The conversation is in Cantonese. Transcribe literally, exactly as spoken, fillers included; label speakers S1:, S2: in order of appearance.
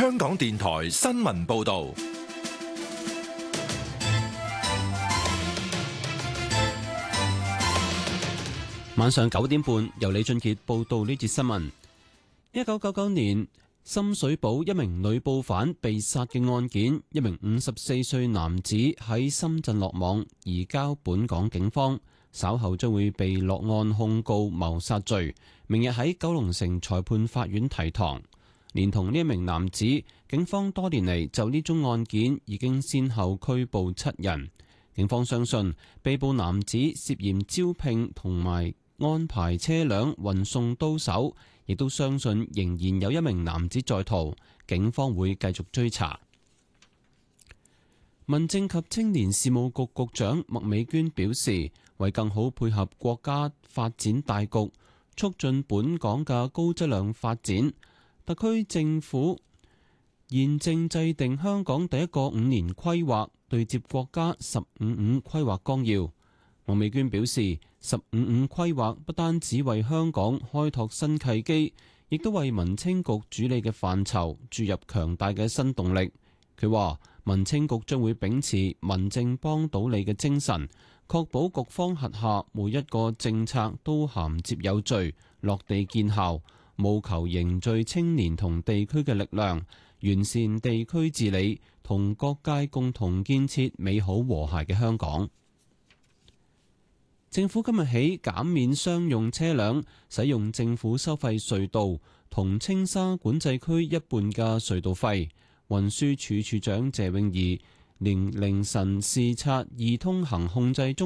S1: 香港電台新聞報道。
S2: 晚上九點半，由李俊傑報道呢節新聞。一九九九年深水埗一名女報販被殺嘅案件，一名五十四歲男子喺深圳落網，移交本港警方，稍後將會被落案控告謀殺罪。明日喺九龍城裁判法院提堂。連同呢一名男子，警方多年嚟就呢宗案件已經先後拘捕七人。警方相信被捕男子涉嫌招聘同埋安排車輛運送刀手，亦都相信仍然有一名男子在逃，警方會繼續追查。民政及青年事務局局長麥美娟表示，為更好配合國家發展大局，促進本港嘅高質量發展，特區政府現正制定香港第一個五年規劃，對接國家十五五規劃綱要。麥美娟表示，十五五規劃不單止為香港開拓新契機，亦都為民青局主理嘅範疇注入強大嘅新動力。佢話，民青局將會秉持民政幫到你嘅精神，確保局方轄下每一個政策都銜接有序、落地見效，務求凝聚青年同地區嘅力量，完善地區治理，同各界共同建設美好和諧嘅香港。政府今日起減免商用車輛使用政府收費隧道同青沙管制區一半嘅隧道費。運輸署署長謝永儀凌凌晨視察易通行控制中